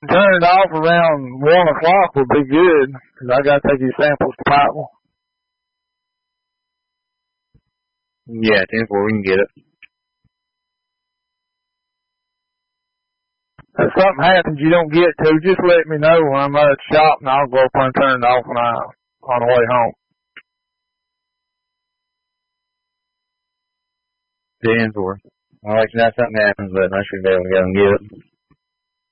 turn it off around 1 o'clock would be good, because I got to take these samples to Pikeville. Yeah, 10-4, we can get it. If something happens you don't get to, just let me know when I'm at the shop, and I'll go up and turn it off when I'm on the way home. 10-4. I'll let you know if something happens, but I should be able to go and get it.